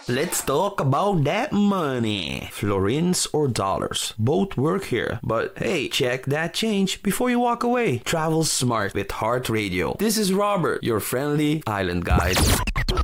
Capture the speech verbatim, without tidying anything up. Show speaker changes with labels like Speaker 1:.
Speaker 1: Let's talk about that money. Florins or dollars, both work here. But hey, check that change before you walk away. Travel smart with Heart Radio. This is Robert, your friendly island guide.